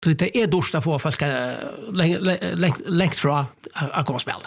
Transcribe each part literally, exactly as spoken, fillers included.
det är dåligt att få folk längt från att komma och spela.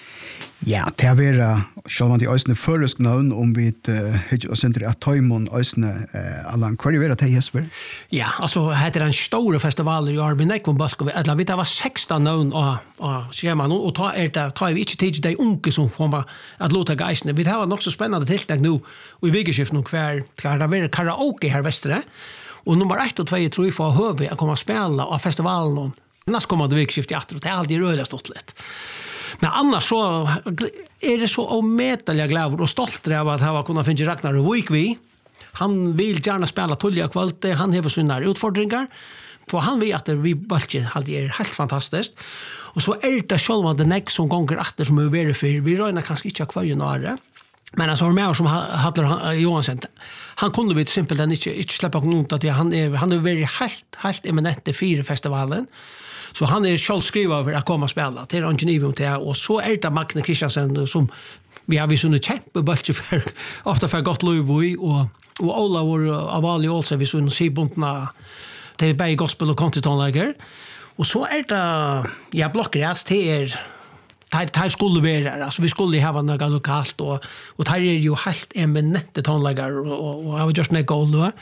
Ja, det är vera själva de ösne försk någon om vi hit och sen att Taimon ösne allan kvar vera till Jesper. Ja, alltså heter den stora festivalen i Arbinek och Basko eller vi det var sexton någon och och scheman och ta är det tar vi inte tid de unge som kommer att låta geisne. Vi har nog så spännande tilltag nu och i vigeskiften och kvar ska det vara karaoke här västra. Och nummer ett och två tror jag för höve att komma och spela av festivalen. Annars kommer det vigeskiftet efter och det är alltid röda stort lätt. Men annars så är det så omätliga glädje och stolt över att ha kunnat finna Ragnar och Wikvi. Han vill gärna spela tulliga kvalitet, han har sina utfordringar. För han vet att vi balje hade är helt fantastiskt. Och så är det själva den next som gånger efter som är väldigt för vi räknar kanske inte kvar ju några. Men alltså har med som hade Johansson. Han kunde vi till exempel den inte inte släppa något att han är han är väldigt helt helt eminent i fyra festivalen. Så han är själv skriva över att komma och spela till Angenivum till och så är det Magne Kristiansen som vi har visst under kämpa bulge för ofta för gott Louis och och alla var avali också vi så en sibundna till by gospel och country tonlager och så är det ja blockgräs till tar tar skulle vara alltså vi skulle ha något lokalt och och tar är ju helt eminent tonlager och och har just något gold då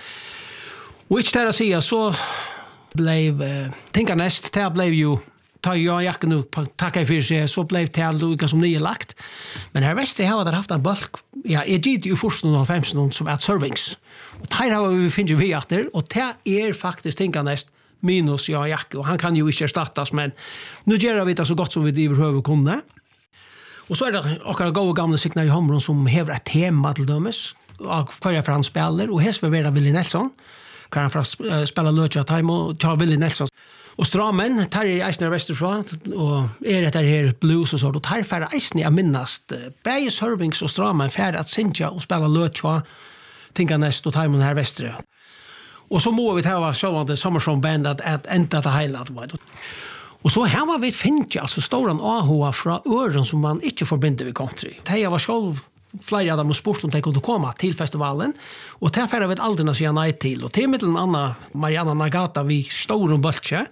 which där så så blev uh, tänka näst det blev ju ta jag jag nu tacka för sig så blev det Luca som ni lagt men här väster har det haft en bulk ja är det ju först nu femton som att servings och här har vi finner vi efter och det är faktiskt tänka näst minus jag jag och han kan ju inte startas men nu gör vi det så gott som vi överhuvud kunde och så är det och gå gamla signar i Hamron som har ett tema till dömes och kvar för han spelar och häst för Vera Willy Nelson kan han fast uh, spela Lucha Time och ta Willy Nelson och Stramen tar i Eisner Westerfront och är det här blues och så då tar för Eisner jag minnast Bay Servings och Stramen för att synja och spela Lucha tänka näst och Time här västra och så må vi ta så att det Summer Song Band att att ända det hela vad och så här var vi finja alltså stora A H från öron som man inte förbinder med country det var själv flera av dem sport som kunde komma till festivalen och där får vi ett aldrig säga nej till och till mellan Anna Mariana Nagata vi stor och bultje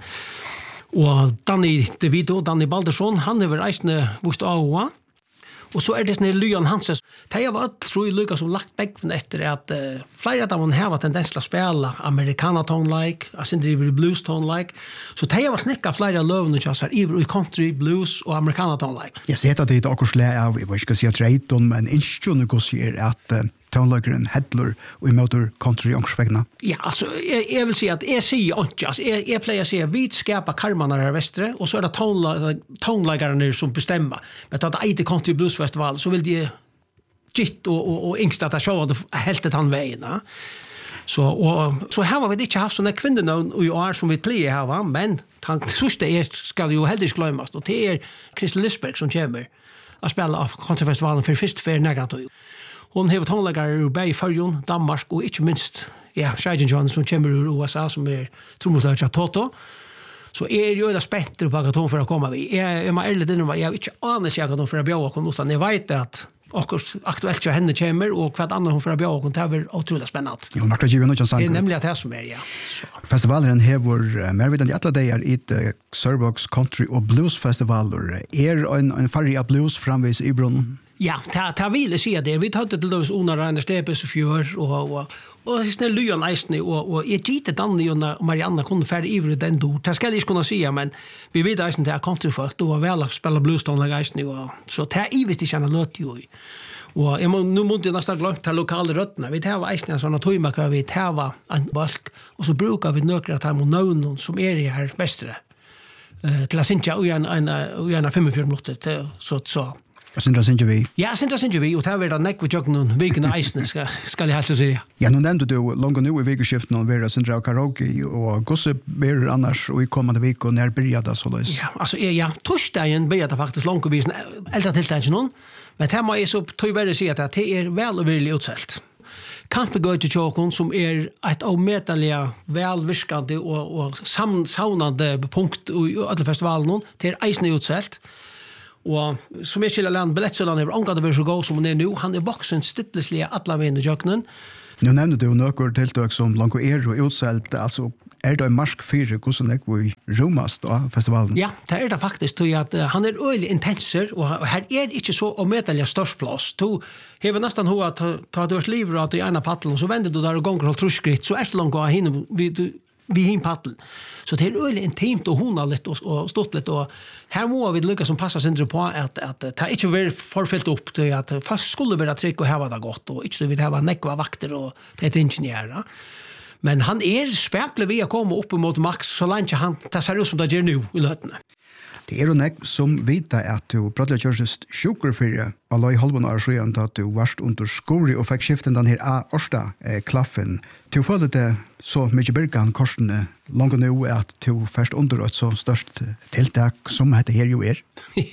och Danny DeVito Danny Baldersson han över reisne måste A och så är det snä Leon Hanses det har varit så i Lucas som lagt back från efter att uh, flera av dem har tendens att spela americana tone like alltså inte blues tone like så det har varit snäcka flera lövn och så här i country blues och americana tone like jag ser att det är också slä av vi ska se trade men inte nu går se att uh, tonlageren Hedler och i motor country ångsvägna. Ja, alltså jag, jag vill säga att jag säger inte alltså jag jag plejer säga vi skapar karmarna där västra och så är det tonlagaren som bestämmer. Men att det inte country blues festival så vill de gitt och och och yngsta att showa helt det han vägen. Så och så här var vi inte haft såna kvinnor och jag är som vi plejer här va men han sista är ska ju helst glömmas och det är Kristel Lisberg som kommer att spela av countryfestivalen för första för nära. Hon har tonlagar ur Berg Färjön, Danmark och inte minst ja, Shajan Johnson som kommer ur U S A som är trommuslagare Toto. Så är ju det spänt på att hon för att komma vi. Jag är man ärligt inne jag inte aner sig att hon för att bjöa kon utan jag vet att och aktuellt så henne kommer och vad annat hon för att bjöa kon det blir otroligt spännande. Jo, något jag vill nog säga. Det är nämligen att det som är ja. Så. Festivalen här var mer vid den alla dagar i Surbox Country och Blues Festivaler. Är en en färja blues framvis i Brunn. Ja, ta ta vill se det. Vi hade till oss under Anders Stepes och fjör och och och snäll Leon Eisner och och jag gick Danny och Marianna kunde färdig i den då. Det ska jag kunna säga men vi vet Eisner det är country för då var väl att spela blues tone Eisner och så ta i vet inte känna låt ju. Och jag nu måste nästan glömt ta lokala rötterna. Vi tar Eisner såna tojmakar vi tar en balk och så brukar vi nökra ta mot någon som är i här västra. Eh till Sinja och en en och en fyrtiofyra minuter så så Sindra Sinjevi. Ja, Sindra Sinjevi, og det har vært en nekk vi tjøkken noen viken av eisen, skal, skal jeg helst si. Ja, nå nevnte du langt nå i vikeskiften og være Sindra og karaoke, og gosse ber annars og i kommende vik, og når byrja det så løs? Ja, altså, ja, torsdagen byrja det faktisk langt og visen eldre tiltakene noen, men det må jeg så tog verre si at det er vel og virkelig utselt. Kampegøyte tjøkken, som er et avmetelig velvirskende og, og samsaunande punkt i alle festivalen, det er eisen utselt. Og som jeg skiller land, billettsøland er omgående vil så gå som hun er nå. Han er voksen stittleslige alle veien i jøkkenen. Nå nevner du noen tiltak som langt er og utselt. Altså, Er det en marsk fire hvordan jeg vil romast av festivalen? Ja, det er det faktisk, tog at uh, han er øyelig intenser, og, og her er ikke så omedelig størst plass. Du har nesten hva at ta du et liv og i ena paddelen, så vender du der og gonger til truskritt, så er det langt å ha henne vi, vi hin paddelen. Så det er øyelig intimt og hona litt og, og stått litt, og her må vi lykke som passer sindre på at, at det er ikke vært forfyllt opp til at fast skulle være trygg og heva det godt, og ikke du vil heva nekva vakter og det er ingeniører. Men han er spekler vi å komme opp mot Max, så lenge han tar seg ut som det gjør nå i løtene. Det er jo nek som vet at du pratet kjørsest sjukker for alle i halven år siden at du varst under skori og fikk skiften den her A-årsta eh, klaffen. Du følte det så mye byrkan korsene langt nå at du først under et så størst tiltak som dette her jo er.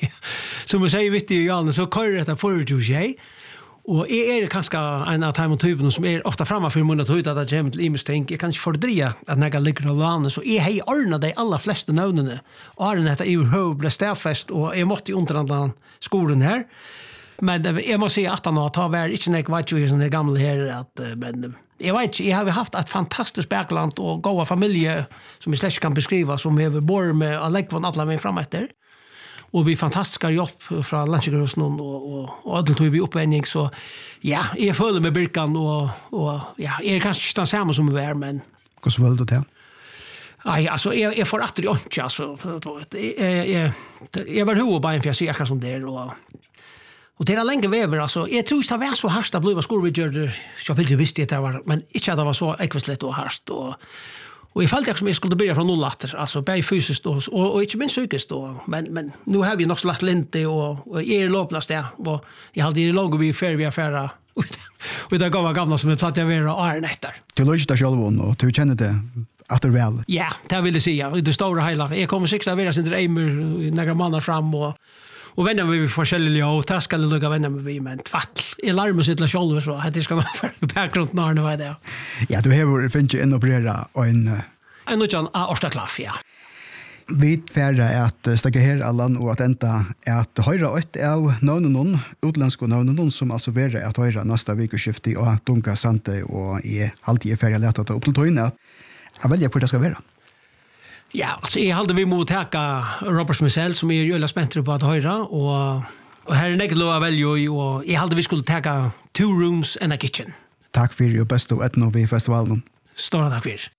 Som jeg sier vidt i Jan, så kører dette for du seg. Og jeg er kanskje en av de typene som er ofte fremme for munnen til at jeg kommer til Imes tenk. Jeg kan ikke fordria at når jeg ligger og lane, så jeg har ordnet de aller fleste navnene. Og Arne etter i høy ble stedfest, og jeg måtte jo underhandle skolen her. Men jeg må si at han har tatt hver, ikke når jeg vet jo i sånne gamle her, at, men jeg vet ikke, jeg har haft et fantastisk bakland og gode familie, som jeg slett ikke kan beskrive, som jeg vil bore med å legge von alle meg frem etter. Og vi fantastiska jobb fra Landsjøgrøsen og, og, og alle tog vi oppvenning, så ja, jeg føler med Birkan, og, og ja, jeg er kanskje ikke den samme som vi er, men... Hvordan føler du det? Nei, altså, jeg, jeg får atter i åndsja, altså, jeg, jeg, jeg var hovedbein, for jeg sier akkurat som det er, og, og det er lenge vever, altså, jeg tror ikke det var så hardt at ble skolevidgjørder, så jeg ville visste det var, men ikke at det var så ekvistlet og hardt, og Og jeg følte ikke som jeg skulle begynne fra noen latter, altså bare fysisk og, og, og ikke minst psykisk. Og, men, men nå har vi nok så lagt linte, og, og jeg er lovplass det, og jeg hadde i lag og vi fer vi affæra, og det gav gamla som er platt jeg være åren etter. Du løser deg selv, og du kjenner det at du vel? Ja, det vil jeg si, ja. Det store hele. Jeg kommer sikkert til å være sin dreimer noen måneder frem, og Og venner vi forskjellige, og det skal jeg lukke venner med vi, men tvatt. Jeg lærer meg sitt til selv, så det skal man være bakgrunnen når det var det. Ja, du har finnet inn operere og en... En nødjan av Årstaklaff, ja. Vi færre at stekke her allan, og at enda er at høyre åtte av navnen, utlandske navnen, som altså være at høyre neste vikeskifte, og Dunga Sante, og i halvtid er ferdig lett at opp til tøyne, at jeg velger hvor det skal være. Ja, altså jeg halde vi må teka Robert Smithell, som er jøla spentere på at høyre, og, og her er nekket lov av veljo, og jeg halde vi skulle teka two rooms and a kitchen. Takk for det, og best og etno vi festivalen. Stora takk for